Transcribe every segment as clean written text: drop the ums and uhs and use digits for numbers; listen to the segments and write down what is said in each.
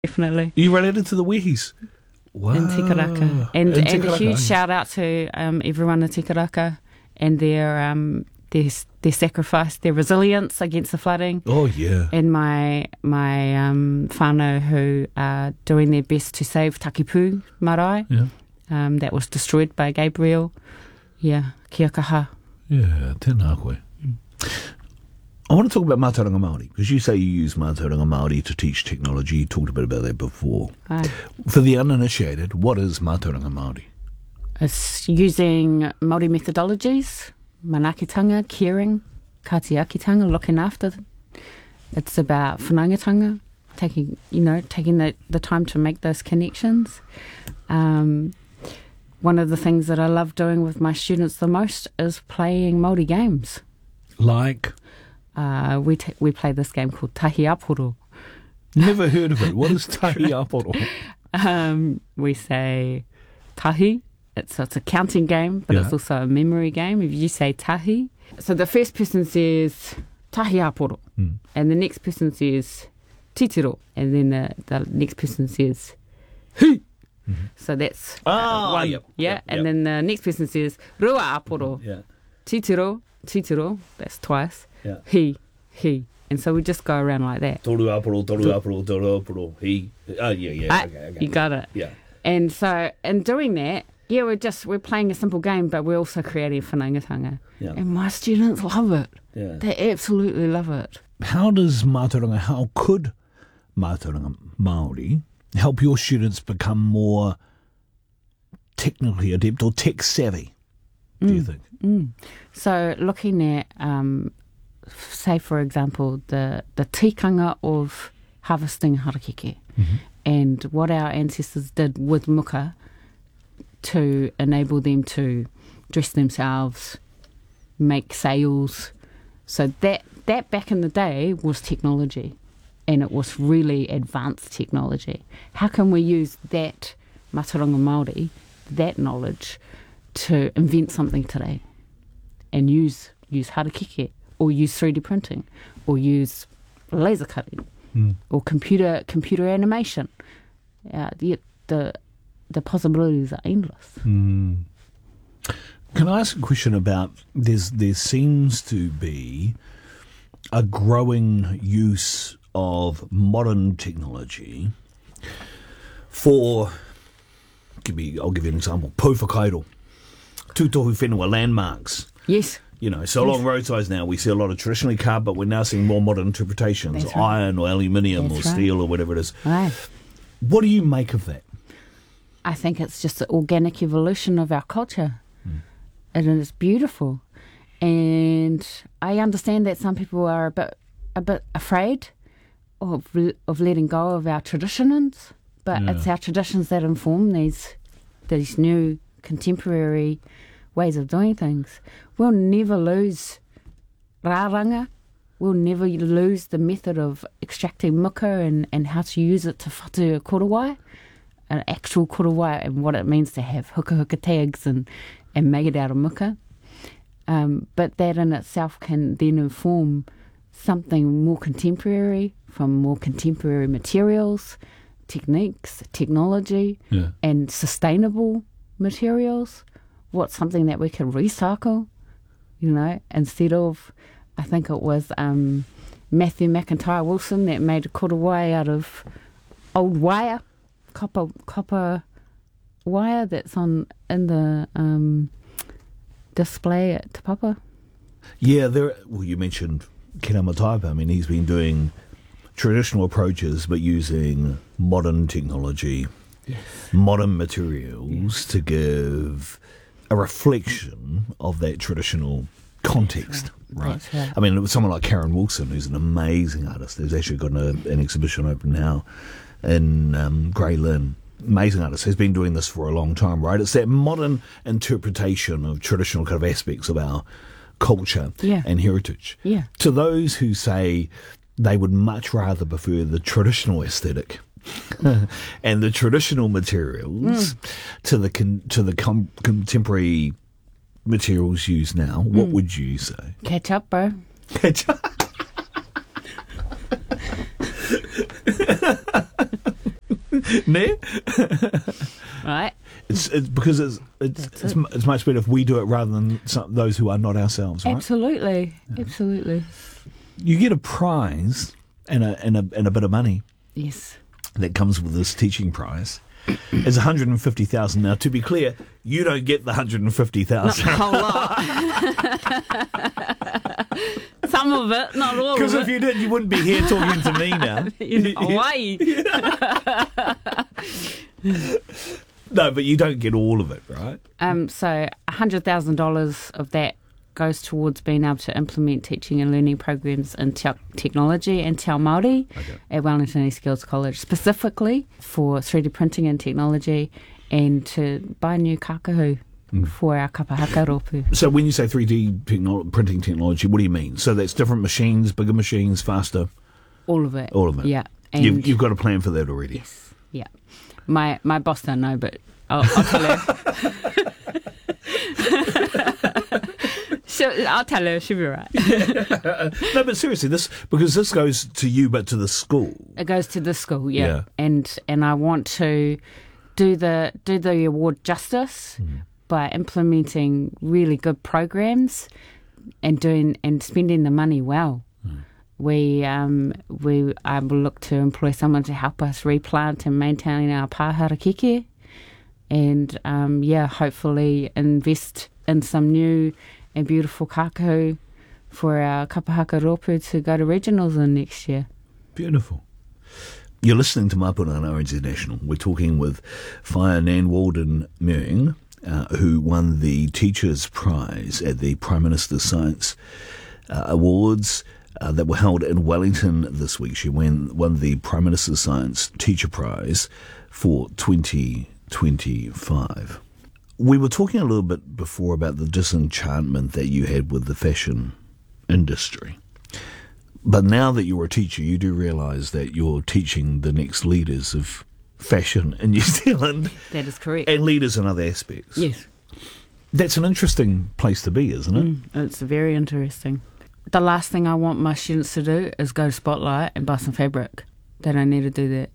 Definitely. You related to the Wehis? Wow. In Tikaraka. And a huge shout out to everyone in Tikaraka and their sacrifice, their resilience against the flooding. Oh, yeah. And my whānau who are doing their best to save Takipu marae. Yeah. That was destroyed by Gabriel. Yeah, kia kaha. Yeah, tēnā koe. I want to talk about Mātauranga Māori, because you say you use Mātauranga Māori to teach technology. You talked a bit about that before. Aye. For the uninitiated, what is Mātauranga Māori? It's using Māori methodologies, manakitanga, caring, katiakitanga, looking after. It's about whanaungatanga, taking the time to make those connections. One of the things that I love doing with my students the most is playing Māori games. Like? We play this game called Tahi Aporo. Never heard of it. What is Tahi Aporo? We say tahi. It's a counting game, but it's also a memory game. If you say tahi, so the first person says Tahi Aporo, and the next person says titiro, and then the next person says hi. Mm-hmm. So that's one. And then the next person says Rua Aporo. Yeah. Titiro, that's twice. Yeah. He. And so we just go around like that. Toru aporo, he. Oh, yeah. Okay. You got it. Yeah. And so in doing that, we're playing a simple game, but we're also creating whanaungatanga. Yeah. And my students love it. Yeah. They absolutely love it. How could Mātauranga Māori help your students become more technically adept or tech savvy, do you think? So looking at, say for example, the tikanga of harvesting harakeke, and what our ancestors did with muka to enable them to dress themselves, make sails. So that back in the day was technology, and it was really advanced technology. How can we use that Mātauranga Māori, that knowledge, to invent something today and use harakeke, or use 3D printing, or use laser cutting, or computer animation? The possibilities are endless. Can I ask a question about, there seems to be a growing use of modern technology for, I'll give you an example, Pōwhakairo, tūtohu whenua, landmarks. Yes. Along roadsides now we see a lot of traditionally carved, but we're now seeing more modern interpretations, right. Iron or aluminium or steel or whatever it is. Right. What do you make of that? I think it's just the organic evolution of our culture. And it's beautiful. And I understand that some people are a bit afraid of letting go of our traditions, but it's our traditions that inform these new contemporary ways of doing things. We'll never lose rāranga. We'll never lose the method of extracting muka and how to use it to whatu a korowai, an actual korowai, and what it means to have huka tags and make it out of muka. But that in itself can then inform something more contemporary, from more contemporary materials, techniques, technology, and sustainable materials. What's something that we can recycle, instead of, I think it was Matthew McIntyre Wilson that made a korowai out of old wire, copper wire that's in the display at Te Papa. Yeah, you mentioned Kina Mataipa. I mean, he's been doing traditional approaches but using modern technology, modern materials to give a reflection of that traditional context, right? That's right. I mean, it was someone like Karen Wilson, who's an amazing artist, who's actually got an exhibition open now in Grey Lynn. Amazing artist, has been doing this for a long time, right? It's that modern interpretation of traditional kind of aspects of our culture and heritage. Yeah. To those who say they would much rather prefer the traditional aesthetic and the traditional materials to the contemporary materials used now, what would you say? Catch up, bro. Catch up. Ne? Right? It's because it's much better if we do it rather than those who are not ourselves, right? Absolutely. Absolutely. You get a prize and a bit of money Yes. that comes with this teaching prize. It's 150,000. Now, to be clear, you don't get the 150,000. Not the whole lot. Some of it, not all of it. Because if you did, you wouldn't be here talking to me now. In Hawaii. No, but you don't get all of it, right? So $100,000 of that goes towards being able to implement teaching and learning programs in technology and Te Ao Māori at Wellington East Girls College, specifically for 3D printing and technology, and to buy a new kakahu for our kapahaka rōpū. So when you say 3D printing technology, what do you mean? So that's different machines, bigger machines, faster? All of it. All of it. Yeah. And You've got a plan for that already? Yes. Yeah. My boss don't know, but I'll tell her. I'll tell her, she'll be right. No, but seriously, because this goes to you, but to the school. It goes to the school, yeah. And I want to do the award justice by implementing really good programs and spending the money well. I will look to employ someone to help us replant and maintain our pāhara keke, and hopefully invest in some new and beautiful kakahu for our kapahaka rōpū to go to regionals in next year. Beautiful. You're listening to Mapuna on Orange International. We're talking with Whaia Nan Walden-Meung, who won the Teachers' Prize at the Prime Minister's Science Awards that were held in Wellington this week. She won the Prime Minister's Science Teacher Prize for 2025. We were talking a little bit before about the disenchantment that you had with the fashion industry. But now that you're a teacher, you do realise that you're teaching the next leaders of fashion in New Zealand. That is correct. And leaders in other aspects. Yes. That's an interesting place to be, isn't it? It's very interesting. The last thing I want my students to do is go to Spotlight and buy some fabric. They don't need to do that.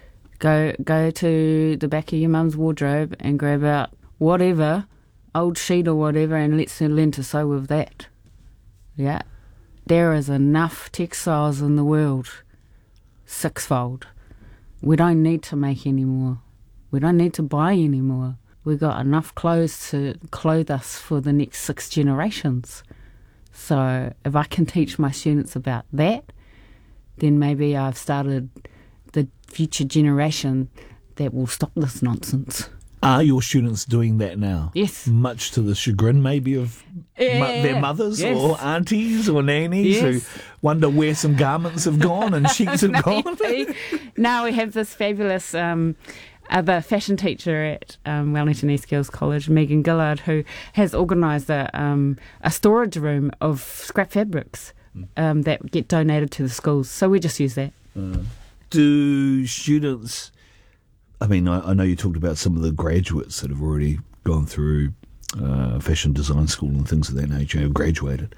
Go to the back of your mum's wardrobe and grab out whatever, old sheet or whatever, and let's learn to sew with that. Yeah. There is enough textiles in the world, sixfold. We don't need to make any more. We don't need to buy any more. We've got enough clothes to clothe us for the next 6 generations. So if I can teach my students about that, then maybe I've started the future generation that will stop this nonsense. Are your students doing that now? Yes. Much to the chagrin maybe of their mothers or aunties or nannies who wonder where some garments have gone and sheets have gone? Now we have this fabulous other fashion teacher at Wellington East Girls College, Megan Gillard, who has organised a storage room of scrap fabrics that get donated to the schools. So we just use that. Do students... I mean, I know you talked about some of the graduates that have already gone through fashion design school and things of that nature, have graduated.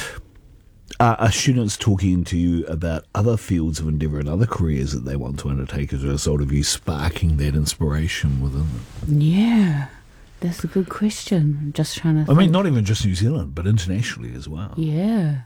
Are students talking to you about other fields of endeavour and other careers that they want to undertake as a result of you sparking that inspiration within them? Yeah, that's a good question. I'm just trying to think. I mean, not even just New Zealand, but internationally as well. Yeah.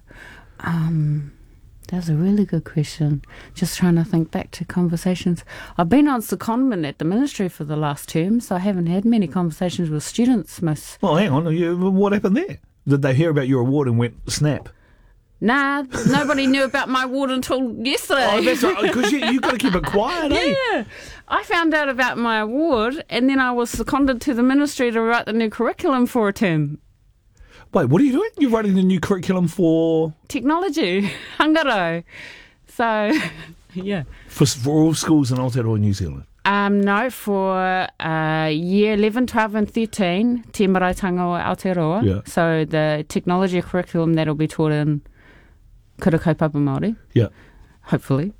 That's a really good question. Just trying to think back to conversations. I've been on secondment at the ministry for the last term, so I haven't had many conversations with students. Well, hang on. What happened there? Did they hear about your award and went, snap? Nah, nobody knew about my award until yesterday. Oh, that's right, because you've got to keep it quiet, eh? Yeah. I found out about my award, and then I was seconded to the ministry to write the new curriculum for a term. Wait, what are you doing? You're writing the new curriculum for... Technology, Hangaro. So, yeah. For all schools in Aotearoa, New Zealand? No, for year 11, 12 and 13, Te Maraitanga o Aotearoa. Yeah. So the technology curriculum that'll be taught in Kura Kaupapa Māori. Yeah. Hopefully.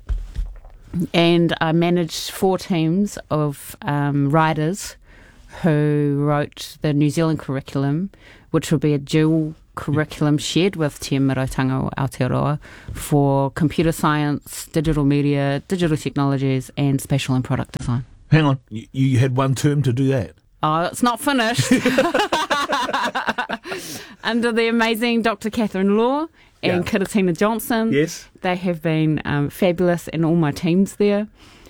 And I managed 4 teams of writers who wrote the New Zealand curriculum, which will be a dual curriculum shared with Te Mirautanga o Aotearoa for computer science, digital media, digital technologies, and spatial and product design. Hang on, you had one term to do that? Oh, it's not finished. Under the amazing Dr. Catherine Law and Kiratina Johnson. Yes. They have been fabulous, and all my teams there.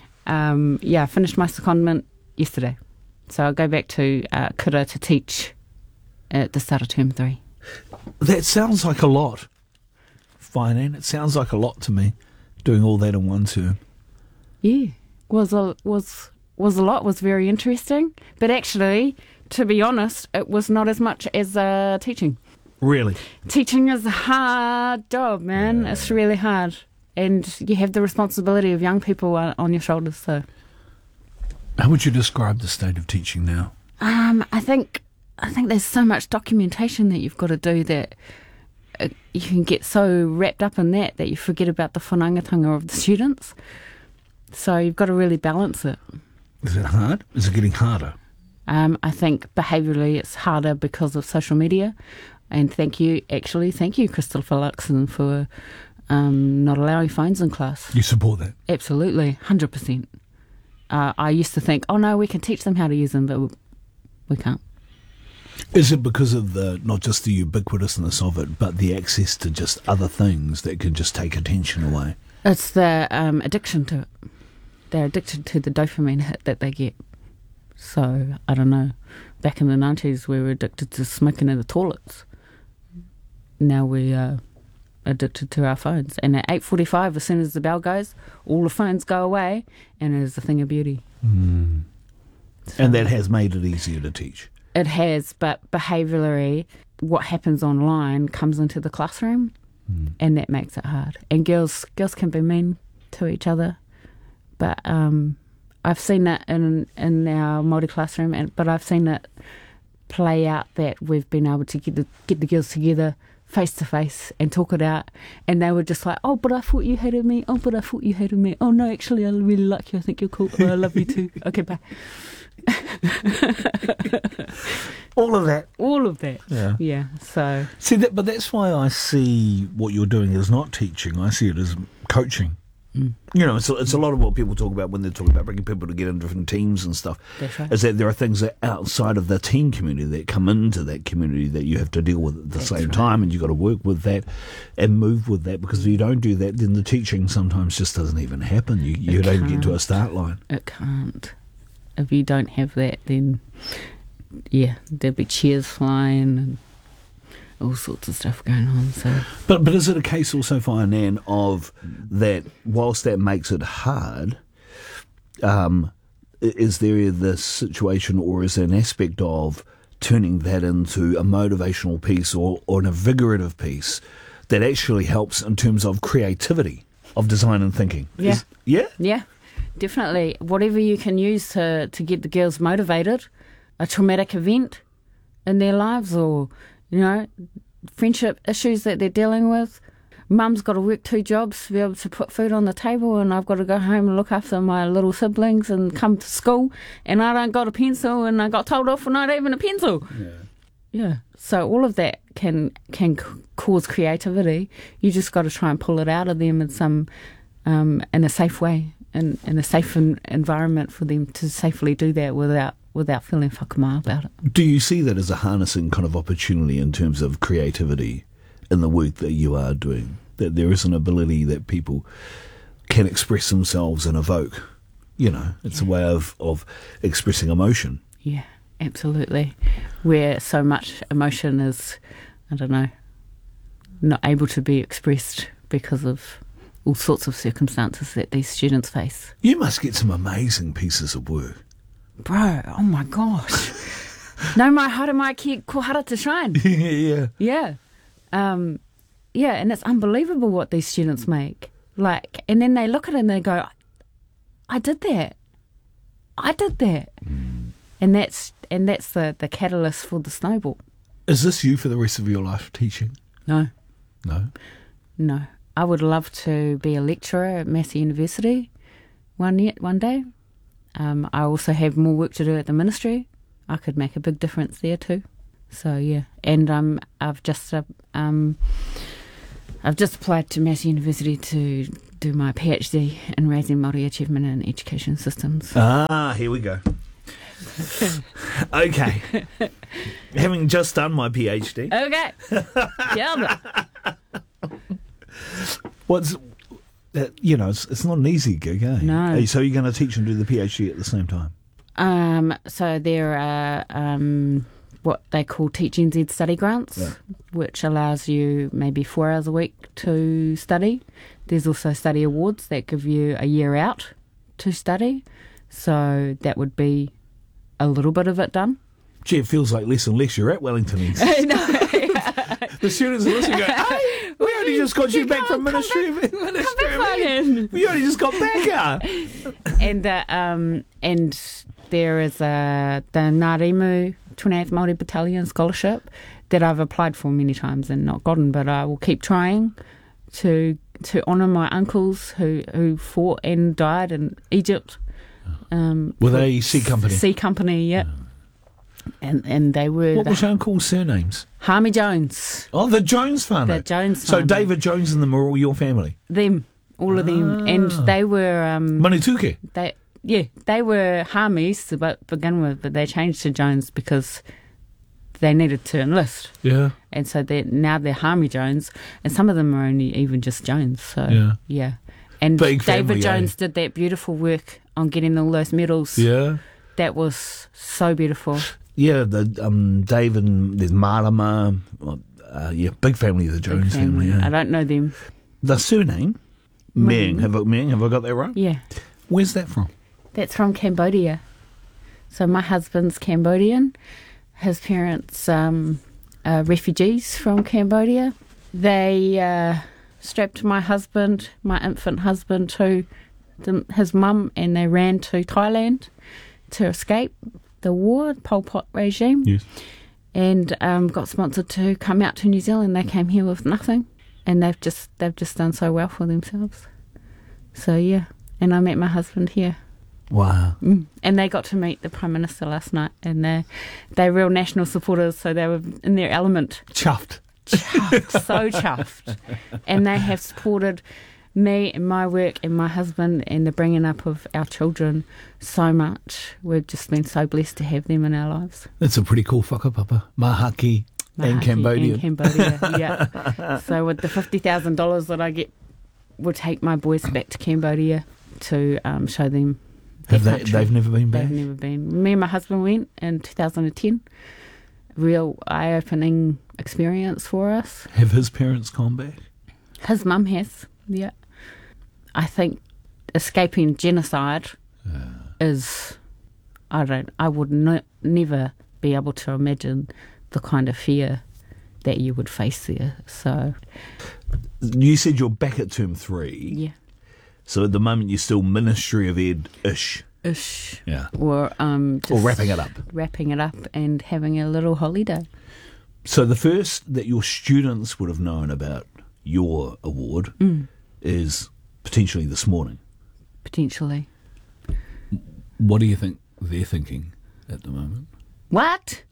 I finished my secondment yesterday. So I'll go back to Kura to teach at the start of term 3. That sounds like a lot, Finan. It sounds like a lot to me, doing all that in one term. Yeah, was a lot, was very interesting. But actually, to be honest, it was not as much as teaching. Really? Teaching is a hard job, man. Yeah. It's really hard. And you have the responsibility of young people on your shoulders. So, how would you describe the state of teaching now? I think there's so much documentation that you've got to do that you can get so wrapped up in that you forget about the whanaungatanga of the students. So you've got to really balance it. Is it hard? Is it getting harder? I think behaviourally it's harder because of social media. And thank you, Christopher Luxon, for not allowing phones in class. You support that? Absolutely, 100%. I used to think, oh no, we can teach them how to use them, but we can't. Is it because of not just the ubiquitousness of it, but the access to just other things that can just take attention away? It's the addiction to it. They're addicted to the dopamine hit that they get. So, I don't know. Back in the 90s, we were addicted to smoking in the toilets. Now we are addicted to our phones. And at 8:45, as soon as the bell goes, all the phones go away, and it is a thing of beauty. Mm. So, and that has made it easier to teach. It has, but behaviourally, what happens online comes into the classroom, and that makes it hard. And girls can be mean to each other, but I've seen that in our Māori classroom, but I've seen it play out that we've been able to get the girls together face to face and talk it out, and they were just like, oh, but I thought you hated me. Oh, but I thought you hated me. Oh no, actually, I really like you. I think you're cool. Oh, I love you too. Okay, bye. All of that. Yeah. So see that, but that's why I see what you're doing as not teaching. I see it as coaching. You know, it's a lot of what people talk about when they're talking about bringing people together in different teams and stuff. That's right. Is that there are things that outside of the team community that come into that community that you have to deal with at the same time, and you've got to work with that and move with that, because if you don't do that, then the teaching sometimes just doesn't even happen. You don't even get to a start line. It can't. If you don't have that, then there'll be cheers flying and all sorts of stuff going on. So, but is it a case also, Finan, of that whilst that makes it hard, is there this situation, or is there an aspect of turning that into a motivational piece or an invigorative piece that actually helps in terms of creativity of design and thinking? Yeah, definitely. Whatever you can use to get the girls motivated, a traumatic event in their lives, or friendship issues that they're dealing with. Mum's got to work 2 jobs to be able to put food on the table, and I've got to go home and look after my little siblings and come to school, and I don't got a pencil, and I got told off for not having a pencil. Yeah. So all of that can cause creativity. You just got to try and pull it out of them in some in a safe way, in a safe environment for them to safely do that without feeling whakama about it. Do you see that as a harnessing kind of opportunity in terms of creativity in the work that you are doing? That there is an ability that people can express themselves and evoke? It's a way of expressing emotion. Yeah, absolutely. Where so much emotion is, not able to be expressed because of all sorts of circumstances that these students face. You must get some amazing pieces of work. Bro, oh my gosh. No mai hara mai ki kohara to shine. Yeah. And it's unbelievable what these students make. And then they look at it and they go, I did that. And that's the catalyst for the snowball. Is this you for the rest of your life, teaching? No. No? I would love to be a lecturer at Massey University one day. I also have more work to do at the ministry. I could make a big difference there too. So yeah, and I've just applied to Massey University to do my PhD in raising Māori achievement in education systems. Ah, here we go. Okay. Having just done my PhD. Okay. Yeah. What's that? It's not an easy gig, eh? No. So you're going to teach and do the PhD at the same time? So there are what they call Teach NZ study grants, which allows you maybe 4 hours a week to study. There's also study awards that give you a year out to study. So that would be a little bit of it done. Gee, it feels like less and less you're at Wellington East. The students are listening going, hey, we only just got you back from Ministry of We only just got back here. And there is the Ngārimu 28th Māori Battalion Scholarship that I've applied for many times and not gotten, but I will keep trying to honour my uncles who fought and died in Egypt. Were they C Company? C Company, yeah. And they were... What was your uncle's surnames? Harmy Jones. Oh, the Jones family. The Jones family. So family. David Jones and them were all your family? Them. All of them. And they were... Manituke? They were Harmies to begin with, but they changed to Jones because they needed to enlist. Yeah. And so now they're Harmy Jones, and some of them are only even just Jones. So, yeah. And Big family, David Jones did that beautiful work on getting all those medals. Yeah. That was so beautiful. Yeah, the Dave and there's Marama. Big family, the Jones family. Yeah. I don't know them. The surname? Meng. Have I got that right? Yeah. Where's that from? That's from Cambodia. So my husband's Cambodian. His parents are refugees from Cambodia. They strapped my infant husband, to his mum, and they ran to Thailand to escape the war, Pol Pot regime. Yes. And got sponsored to come out to New Zealand. They came here with nothing, and they've just done so well for themselves. So yeah, and I met my husband here. Wow. And they got to meet the Prime Minister last night, and they're real national supporters, so they were in their element. Chuffed, so chuffed. And they have supported me and my work and my husband and the bringing up of our children so much. We've just been so blessed to have them in our lives. That's a pretty cool whakapapa. Mahaki and Cambodia. And Cambodia, yeah. So with the $50,000 that I get, we'll take my boys back to Cambodia to show them. They've never been back? They've never been. Me and my husband went in 2010. Real eye-opening experience for us. Have his parents gone back? His mum has, yeah. I think escaping genocide is... I would never be able to imagine the kind of fear that you would face there. So... You said you're back at term 3. Yeah. So at the moment you're still Ministry of Ed-ish. Yeah. Or or wrapping it up. Wrapping it up and having a little holiday. So the first that your students would have known about your award is potentially this morning. Potentially. What do you think they're thinking at the moment? What?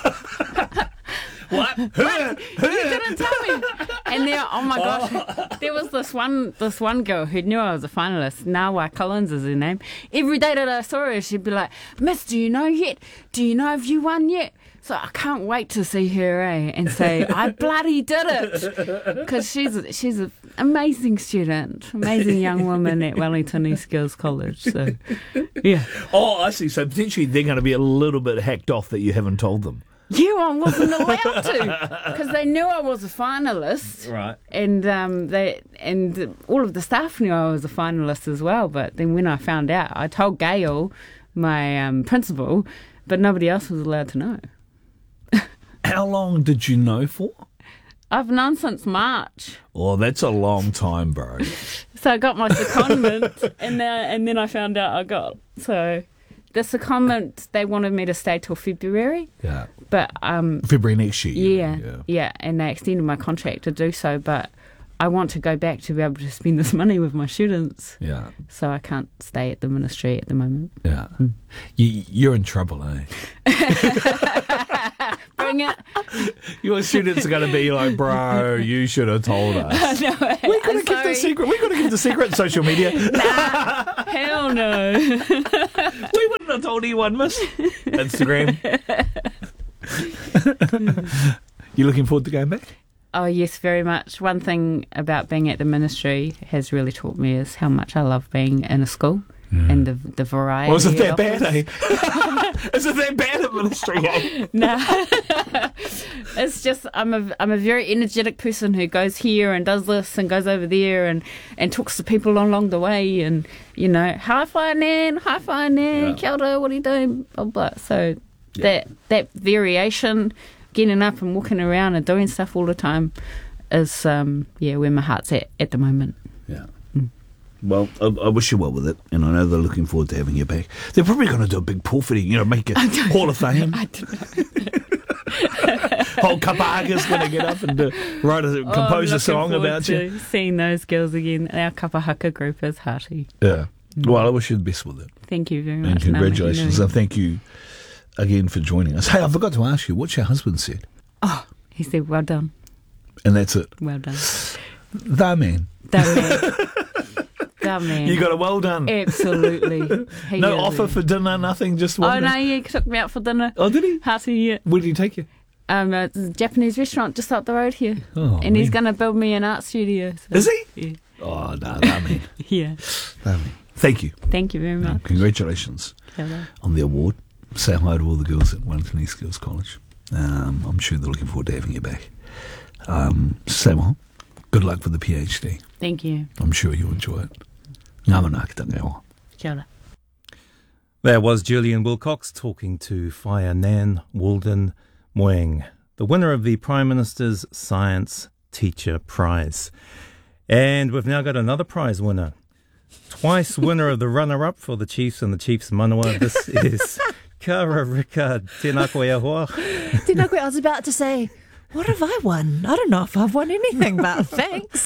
What? You didn't tell me. And there, oh my gosh, there was this one girl who knew I was a finalist. Nawa Collins is her name. Every day that I saw her, she'd be like, "Miss, do you know yet? Do you know if you won yet?" So I can't wait to see her, and say, "I bloody did it," because she's an amazing student, amazing young woman at Wellington East Girls College. So, yeah. Oh, I see. So potentially they're going to be a little bit hacked off that you haven't told them. Yeah, I wasn't allowed to because they knew I was a finalist, right? And all of the staff knew I was a finalist as well. But then when I found out, I told Gail, my principal, but nobody else was allowed to know. How long did you know for? I've known since March. Oh, that's a long time, bro. So I got my secondment, and then I found out I got so. The secondment, they wanted me to stay till February. Yeah. But February next year. Yeah, and they extended my contract to do so, but I want to go back to be able to spend this money with my students. Yeah. So I can't stay at the ministry at the moment. Yeah. You're in trouble, eh? Bring sing it. Your students are going to be like, bro, you should have told us. No, We could have kept the secret. We could have kept the secret on social media. Nah, hell no. We wouldn't have told anyone, miss. Instagram. You looking forward to going back? Oh, yes, very much. One thing about being at the ministry has really taught me is how much I love being in a school and the variety. Well, is it that of bad, eh? Is it that bad at ministry, eh? No. It's just I'm a very energetic person who goes here and does this and goes over there and talks to people along the way and, you know, hi fi Nan, kia ora, what are you doing, blah, blah. So that variation, getting up and walking around and doing stuff all the time is, where my heart's at the moment. Yeah. Well, I wish you well with it, and I know they're looking forward to having you back. They're probably going to do a big puwhiri, make a Hall of Fame. I don't know. Whole kapahakas going to get up and compose a song about you. Seeing those girls again. Our kapahaka group is hearty. Yeah. Well, I wish you the best with it. Thank you very much. And congratulations. And thank you again for joining us. Hey, I forgot to ask you, what's your husband said? Oh, he said, well done. And that's it? Well done. The man. The man. You got a well done. Absolutely. No offer for dinner, nothing, just one. Oh, no, he took me out for dinner. Oh, did he? Hearty, yeah. Where did he take you? It's a Japanese restaurant just up the road here. Oh, and he's going to build me an art studio. So, is he? Yeah. Oh, no, that man. Yeah. That man. Thank you. Thank you very much. Congratulations Hello. on the award. Say hi to all the girls at Wellington East Girls College. I'm sure they're looking forward to having you back. Samuel, good luck with the PhD. Thank you. I'm sure you'll enjoy it. Ngā mana ki tangai o. Kia ora. That was Julian Wilcox talking to Whaia Nan Walden Moeng, the winner of the Prime Minister's Science Teacher Prize. And we've now got another prize winner. Twice winner of the runner-up for the Chiefs and the Chiefs Manawa. This is Kara Rika. Tēnā koe ahoa. Tēnā koe, I was about to say, what have I won? I don't know if I've won anything, but thanks.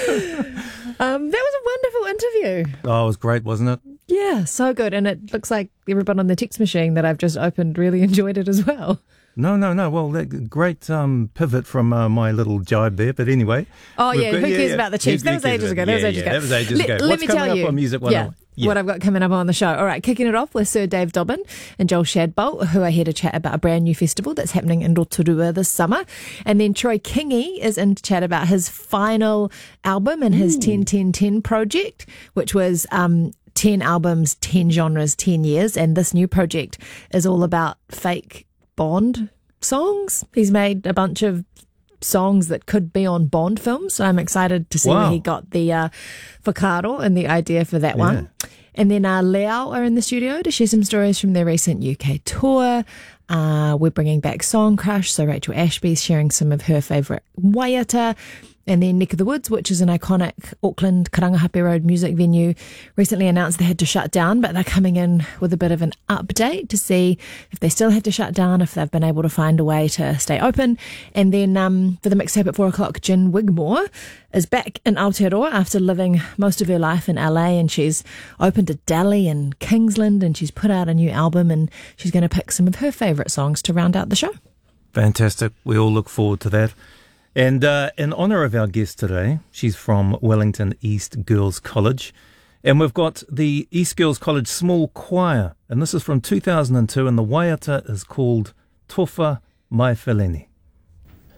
That was a wonderful interview. Oh, it was great, wasn't it? Yeah, so good. And it looks like everyone on the text machine that I've just opened really enjoyed it as well. No. Well, great pivot from my little jibe there. But anyway. Oh, yeah. Who cares about the Chiefs? That was ages ago. That was ages ago. What's me coming tell up you, on Music 101? Yeah. What I've got coming up on the show. All right, kicking it off with Sir Dave Dobbin and Joel Shadbolt, who are here to chat about a brand new festival that's happening in Rotorua this summer. And then Troy Kingi is in to chat about his final album and his 10-10-10 project, which was 10 albums, 10 genres, 10 years. And this new project is all about fake Bond songs. He's made a bunch of songs that could be on Bond films. So I'm excited to see where he got the whakaaro and the idea for that one. And then Leao are in the studio to share some stories from their recent UK tour. We're bringing back Song Crush, so Rachel Ashby's sharing some of her favourite waiata. And then Neck of the Woods, which is an iconic Auckland Karangahape Road music venue, recently announced they had to shut down, but they're coming in with a bit of an update to see if they still had to shut down, if they've been able to find a way to stay open. And then for the mixtape at 4 o'clock, Jen Wigmore is back in Aotearoa after living most of her life in LA, and she's opened a deli in Kingsland, and she's put out a new album, and she's going to pick some of her favourite songs to round out the show. Fantastic. We all look forward to that. And in honour of our guest today, she's from Wellington East Girls College. And we've got the East Girls College Small Choir. And this is from 2002, and the waiata is called Tofa Mai Whelene.